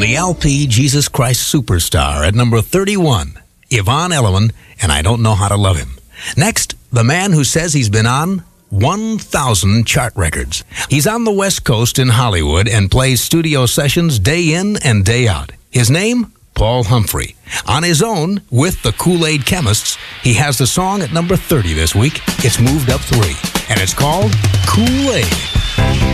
The LP Jesus Christ Superstar at number 31, Yvonne Elliman, and I Don't Know How to Love Him. Next, the man who says he's been on 1,000 chart records. He's on the West Coast in Hollywood and plays studio sessions day in and day out. His name? Paul Humphrey. On his own, with the Kool-Aid Chemists, he has the song at number 30 this week. It's moved up 3, and it's called Kool-Aid.